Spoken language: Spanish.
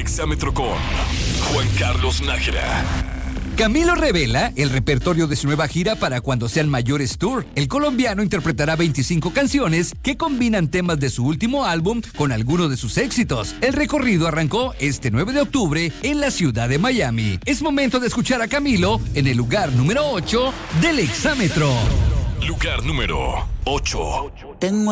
Exámetro con Juan Carlos Nájera. Camilo revela el repertorio de su nueva gira para Cuando Sean Mayores Tour. El colombiano interpretará 25 canciones que combinan temas de su último álbum con algunos de sus éxitos. El recorrido arrancó este 9 de octubre en la ciudad de Miami. Es momento de escuchar a Camilo en el lugar número 8 del Exámetro. Lugar número 8. Tengo